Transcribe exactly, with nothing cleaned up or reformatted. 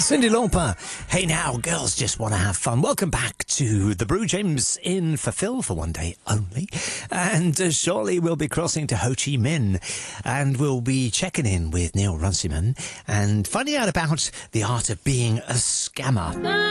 Cyndi Lauper. Hey now, girls just want to have fun. Welcome back to the Brew. James in for Phil for one day only. And uh, shortly we'll be crossing to Ho Chi Minh. And we'll be checking in with Neil Runciman and finding out about the art of being a scammer.